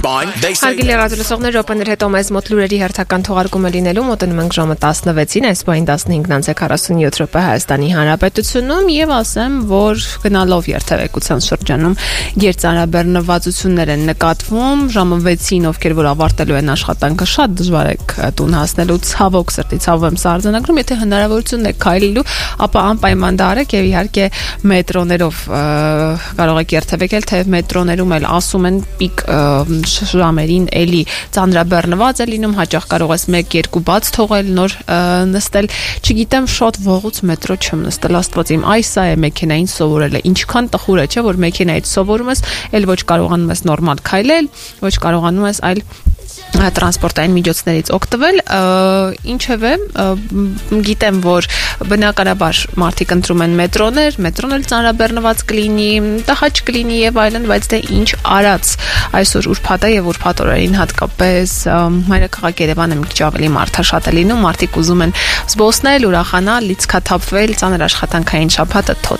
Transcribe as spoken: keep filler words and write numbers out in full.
Հարգելի ռադիոլսողներ, րոպեներ հետո մեզ մոտ լուրերի հերթական թողարկումը լինելու մոտենում ենք ժամը տասնվեցին, այս պահին տասնհինգ քառասունյոթ րոպե Հայաստանի Հանրապետությունում եւ ասեմ, որ գնալով երթևեկության շրջանում գերծանրաբեռնվածություններ են նկատվում, ժամը վեցին ովքեր որ ավարտելու են աշխատանքը շատ դժվար է տուն հասնելու, ցավոք սրտի ցավում եմ սա արձանագրում, եթե հնարավորություն է քայլելու, ապա անպայման դա արեք եւ իհարկե մետրոներով կարող եք երթևեկել, թե մետրոներում էլ ասում են պիկ ժամերին էլի ծանրաբեռնված է լինում, հաճախ կարող ես մեկ երկու բաց թողել, նոր նստել, չգիտեմ, շատ ողուց մետրո չեմ նստել, Աստված իմ, այս սա է մեքենային սովորելը, ինչքան տխուր է, չէ, որ մեքենայից սովորում ես, էլ ոչ կարողանում ես նորմալ քայլել, ոչ կարողանում ես այլ տրանսպորտային միջոցներից օգտվել, ինչևէ, գիտեմ, որ բնականաբար մարդիկ ընտրում են մետրոներ, մետրոն էլ ծանրաբեռնված կլինի, տհաճ կլինի եւ այլն, բայց դե ինչ արած այսօր ուրբաթ է եւ ուրբաթ օրերին հատկապես մայրաքաղաք Երևանը մի քիչ ավելի մարդաշատ է լինում, մարդիկ ուզում են զբոսնել, ուրախանալ, լիցքաթափվել, ծանր աշխատանքային շաբաթը թոթ